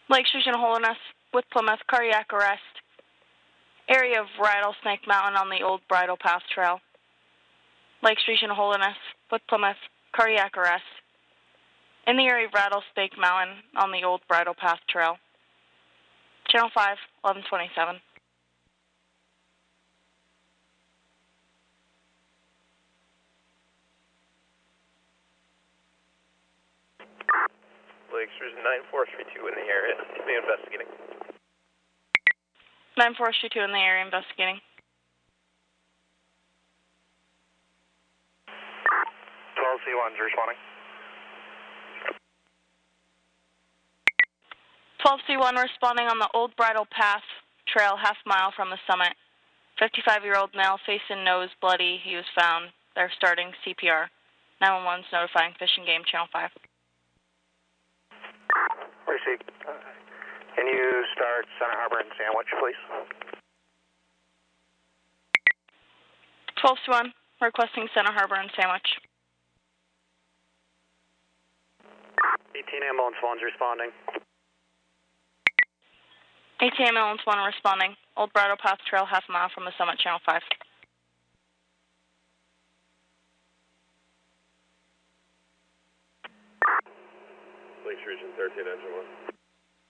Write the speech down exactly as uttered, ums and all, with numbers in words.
Lakes Region Holderness with Plymouth, cardiac arrest. Area of Rattlesnake Mountain on the old Bridle Path Trail. Lakes Region Holderness with Plymouth, cardiac arrest. In the area of Rattlesnake Mountain on the old Bridle Path Trail. Channel five, eleven twenty-seven. Lakes Region nine four three two in the area. Be investigating. nine four three two in the area investigating. twelve C one's responding. twelve C one responding on the old Bridle Path Trail, half mile from the summit. fifty-five-year-old male, face and nose bloody. He was found. They're starting C P R. nine one one's notifying Fish and Game, Channel five. Receive. Uh, can you start Center Harbor and Sandwich, please? twelve C one, requesting Center Harbor and Sandwich. eighteen ambulance one's responding. eighteen ambulance one responding. Old Bridle Path Trail, half a mile from the summit, Channel five. Lakes Region thirteen, engine one.